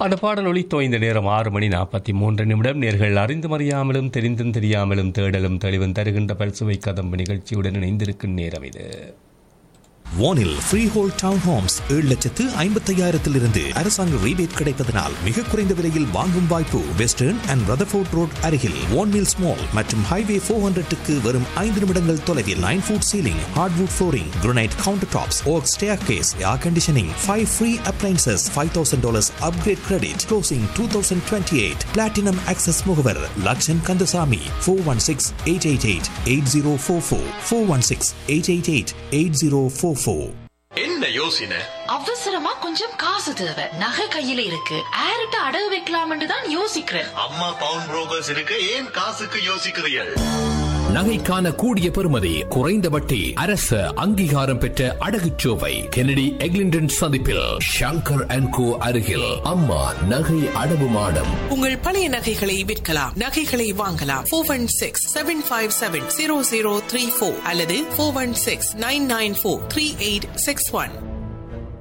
அந்த பாடல் ஒலித்தோ இந்த நேரம் 6:43 நேர்கள் அறிந்தும் அறியாமலும் தெரிந்தும் தெரியாமலும் தேடலும் தெளிவும் தருகின்ற பல்சுவை கதம்பு நிகழ்ச்சியுடன் இணைந்திருக்கும் நேரம் இது. வானில் ஃப்ரீஹோல்ட் டவுன் ஹோம்ஸ் 7,55,000 அரசாங்க ரீபேட் கிடைப்பதனால் மிக குறைந்த விலையில் வாங்கும் வாய்ப்பு. வெஸ்டர்ன் அண்ட் ரதர்ஃபோர்ட் ரோட் அருகில் வான்மில்ஸ் மால் மற்றும் ஹைவே 400க்கு வரும் 5 நிமிடங்கள் தொலைவில் 9 food ceiling, hardwood flooring, granite counter tops, okay staircase, air conditioning, 5 free appliances, $5,000 upgrade credit, closing 2028. Platinum Access முகவர் லக்ஷன் கந்தசாமி. 416-888-8044 416-888-8044. என்ன யோசனை? அவசரமா கொஞ்சம் காசு தேவை, நகை கையில இருக்கு, ஆர்ட்ட அடகு வைக்கலாம்னு தான் யோசிக்கிறேன். அம்மா பவுன் புரோக்கர்ஸ் இருக்கு, ஏன் காசுக்கு யோசிக்கிறீர்கள்? நகைக்கான கூடிய பெறுமதி, குறைந்த வட்டி, அரசு அங்கீகாரம் பெற்ற அடகுச்சோவை கெனடி எக்லிண்டன் சந்திப்பில் ஷங்கர் அண்ட் கோ அருகில் அம்மா நகை அடவு மாடம். உங்கள் பழைய நகைகளை விற்கலாம், நகைகளை வாங்கலாம். 416-757-0034 அல்லது 416-994-3861.